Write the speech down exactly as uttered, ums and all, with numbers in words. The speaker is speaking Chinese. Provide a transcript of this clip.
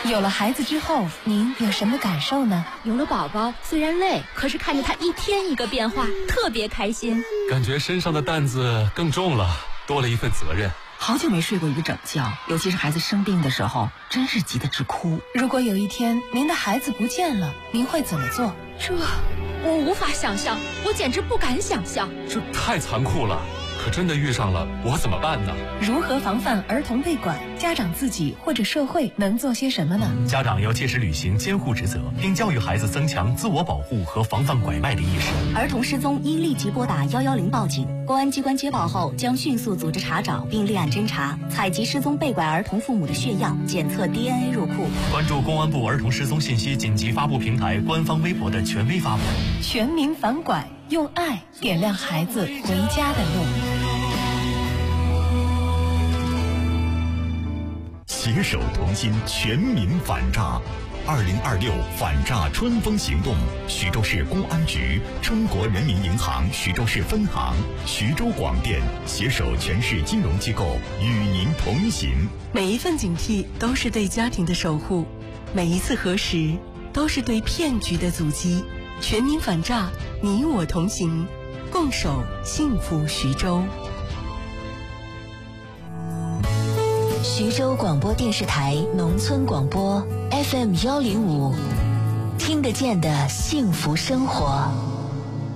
有了孩子之后，您有什么感受呢？ 有了宝宝，虽然累，可是看着他一天一个变化，特别开心。 感觉身上的担子更重了，多了一份责任。 好久没睡过一个整觉，尤其是孩子生病的时候，真是急得直哭。 如果有一天您的孩子不见了，您会怎么做？ 这我无法想象，我简直不敢想象。 这太残酷了，可真的遇上了，我怎么办呢？ 如何防范儿童被拐？家长自己或者社会能做些什么呢？ 家长要切实履行监护职责，并教育孩子增强自我保护和防范拐卖的意识。 儿童失踪应立即拨打幺幺零报警，公安机关接报后将迅速组织查找并立案侦查，采集失踪被拐儿童父母的血样，检测 D N A 入库。 关注公安部儿童失踪信息紧急发布平台官方微博的权威发布。 全民反拐，用爱点亮孩子回家的路。 携手同心，全民反诈。二零二六反诈春风行动，徐州市公安局、中国人民银行徐州市分行、徐州广电携手全市金融机构与您同行。 每一份警惕都是对家庭的守护，每一次核实都是对骗局的阻击。全民反诈，你我同行，共守幸福徐州。 徐州广播电视台农村广播 F M 幺零五，听得见的幸福生活。